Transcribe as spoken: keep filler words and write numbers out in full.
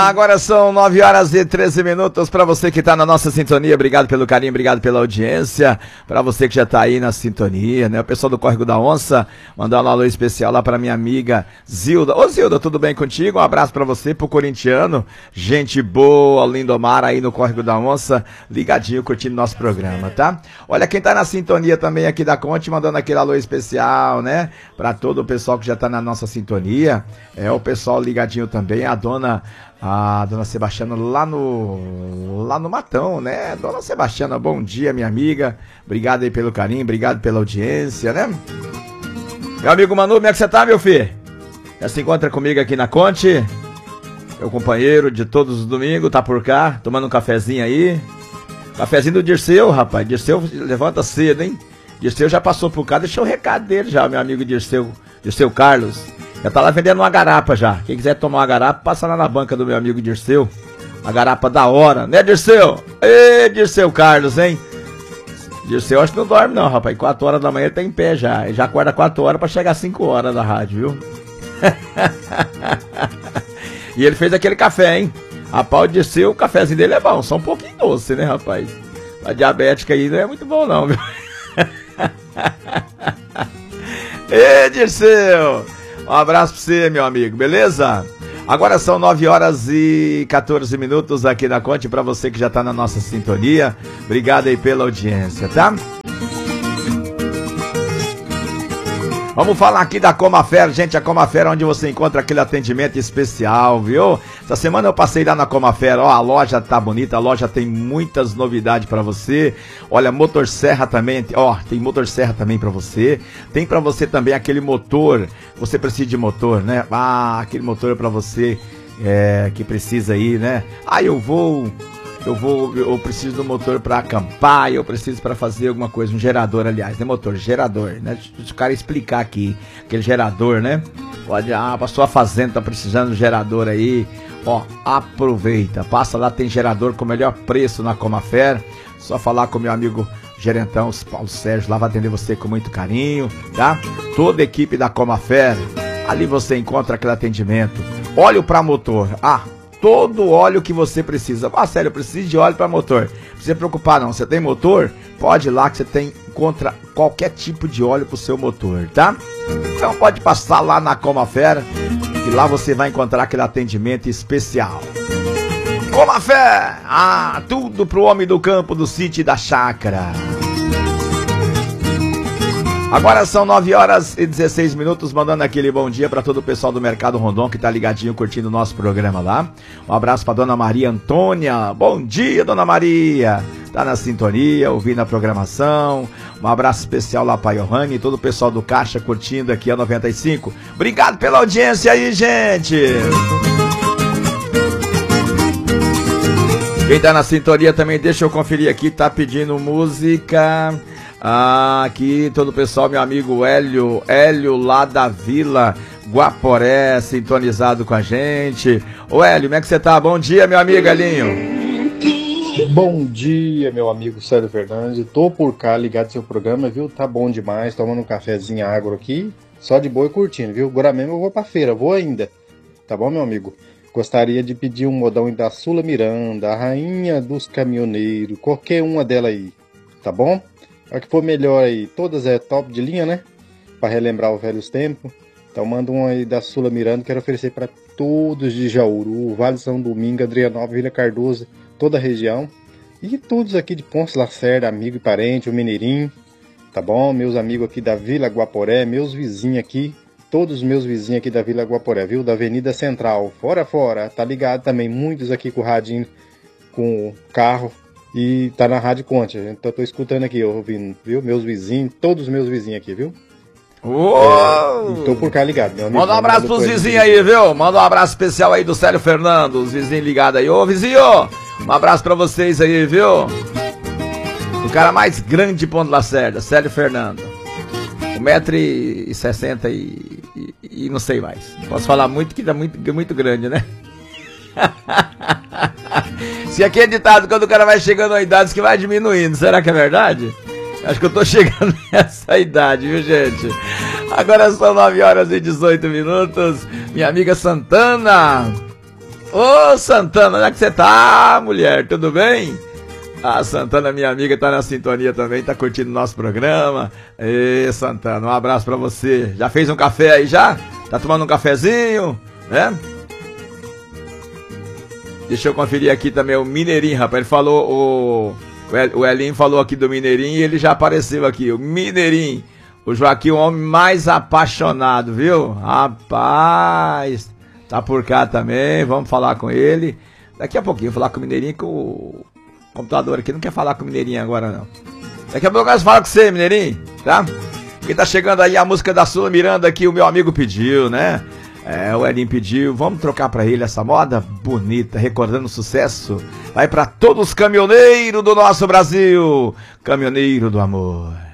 Agora são nove horas e treze minutos. Para você que está na nossa sintonia, obrigado pelo carinho, obrigado pela audiência. Para você que já está aí na sintonia, né? O pessoal do Córrego da Onça, mandar um alô especial lá para minha amiga Zilda. Ô Zilda, tudo bem contigo? Um abraço para você, pro corintiano. Gente boa, Lindomar aí no Córrego da Onça, ligadinho, curtindo nosso programa, tá? Olha, quem tá na sintonia também aqui da Conte, mandando aquele alô especial, né? Para todo o pessoal que já tá na nossa sintonia. É o pessoal ligadinho também, a dona... A dona Sebastiana lá no lá no Matão, né? Dona Sebastiana, bom dia, minha amiga. Obrigado aí pelo carinho, obrigado pela audiência, né? Meu amigo Manu, como é que você tá, meu filho? Já se encontra comigo aqui na Conte. Meu companheiro de todos os domingos, tá por cá, tomando um cafezinho aí. Cafezinho do Dirceu, rapaz. Dirceu levanta cedo, hein? Dirceu já passou por cá, deixou o recado dele já, meu amigo Dirceu, Dirceu Carlos. Já tá lá vendendo uma garapa já. Quem quiser tomar uma garapa, passa lá na banca do meu amigo Dirceu. Uma garapa da hora, né, Dirceu? Ê, Dirceu Carlos, hein? Dirceu acho que não dorme não, rapaz. quatro horas da manhã ele tá em pé já. Ele já acorda quatro horas pra chegar às cinco horas da rádio, viu? E ele fez aquele café, hein? Rapaz, o Dirceu, o cafezinho dele é bom. Só um pouquinho doce, né, rapaz? A diabética aí não é muito bom não, viu? Ê, Dirceu! Um abraço pra você, meu amigo, beleza? Agora são nove horas e quatorze minutos aqui na Conte, pra você que já tá na nossa sintonia. Obrigado aí pela audiência, tá? Vamos falar aqui da Comafer, gente, a Comafer onde você encontra aquele atendimento especial, viu? Essa semana eu passei lá na Comafer, ó, a loja tá bonita, a loja tem muitas novidades pra você. Olha, motosserra também, ó, tem motosserra também pra você. Tem pra você também aquele motor, você precisa de motor, né? Ah, aquele motor pra você é, que precisa aí, né? Ah, eu vou... Eu vou, eu preciso do motor para acampar, eu preciso para fazer alguma coisa, um gerador, aliás, né, motor, gerador, né? Deixa o cara explicar aqui, aquele gerador, né? Pode, ah, pra sua fazenda tá precisando de um gerador aí, ó, aproveita, passa lá, tem gerador com o melhor preço na Comafer, só falar com meu amigo gerentão, Paulo Sérgio, lá vai atender você com muito carinho, tá? Toda a equipe da Comafer, ali você encontra aquele atendimento, óleo para motor, ah, todo o óleo que você precisa. Ah, sério, eu preciso de óleo para motor. Não precisa se preocupar não, você tem motor? Pode ir lá que você tem, encontra qualquer tipo de óleo pro seu motor, tá? Então pode passar lá na Comafer, que lá você vai encontrar aquele atendimento especial. Comafer! Ah, tudo pro homem do campo, do sítio e da chácara. Agora são nove horas e dezesseis minutos, mandando aquele bom dia para todo o pessoal do Mercado Rondon que tá ligadinho curtindo o nosso programa lá. Um abraço para dona Maria Antônia. Bom dia, dona Maria. Tá na sintonia, ouvindo a programação. Um abraço especial lá para Johanny e todo o pessoal do Caixa curtindo aqui a noventa e cinco. Obrigado pela audiência aí, gente. Quem tá na sintonia também, deixa eu conferir aqui, tá pedindo música... Ah, aqui todo o pessoal, meu amigo Hélio, Hélio lá da Vila Guaporé, sintonizado com a gente. Ô Hélio, como é que você tá? Bom dia, meu amigo Elinho. Bom dia, meu amigo Célio Fernandes. Tô por cá ligado no seu programa, viu? Tá bom demais, tomando um cafezinho agro aqui, só de boa e curtindo, viu? Agora mesmo eu vou pra feira, vou ainda. Tá bom, meu amigo? Gostaria de pedir um modão da Sula Miranda, a rainha dos caminhoneiros, qualquer uma dela aí, tá bom? A que for melhor aí, todas é top de linha, né? Para relembrar os velhos tempos. Então manda um aí da Sula Miranda, quero oferecer para todos de Jauru, Vale São Domingo, Adrianópolis, Vila Cardoso, toda a região. E todos aqui de Ponce Lacerda, amigo e parente, o Mineirinho, tá bom? Meus amigos aqui da Vila Guaporé, meus vizinhos aqui, todos os meus vizinhos aqui da Vila Guaporé, viu? Da Avenida Central, fora fora, tá ligado também, muitos aqui com o radinho, com o carro. E tá na Rádio Conte, então tô escutando aqui, ouvindo, viu? Meus vizinhos, todos os meus vizinhos aqui, viu? Uou! É, tô por cá ligado, meu amigo. Manda um abraço pros vizinhos aí, viu? Manda um abraço especial aí do Célio Fernando, os vizinhos ligados aí. Ô, vizinho, um abraço pra vocês aí, viu? O cara mais grande de Ponte Lacerda, Célio Fernando. um metro e sessenta e, e, e não sei mais. Posso falar muito que tá muito, muito grande, né? Se aqui é ditado, quando o cara vai chegando a idade, que vai diminuindo. Será que é verdade? Acho que eu tô chegando nessa idade, viu, gente? Agora são nove horas e dezoito minutos. Minha amiga Santana. Ô, Santana, onde é que você tá, mulher? Tudo bem? A Santana, minha amiga, tá na sintonia também, tá curtindo o nosso programa. Ê, Santana, um abraço pra você. Já fez um café aí já? Tá tomando um cafezinho, né? Deixa eu conferir aqui também o Mineirinho, rapaz. Ele falou, o, o Elinho falou aqui do Mineirinho e ele já apareceu aqui, o Mineirinho. O Joaquim, o homem mais apaixonado, viu? Rapaz, tá por cá também, vamos falar com ele. Daqui a pouquinho, falar com o Mineirinho, que o computador aqui não quer falar com o Mineirinho agora, não. Daqui a pouco nós falamos com você, Mineirinho, tá? E tá chegando aí a música da Sula Miranda que o meu amigo pediu, né? É, o Elinho pediu, vamos trocar pra ele essa moda bonita, recordando o sucesso. Vai pra todos os caminhoneiros do nosso Brasil, caminhoneiro do amor.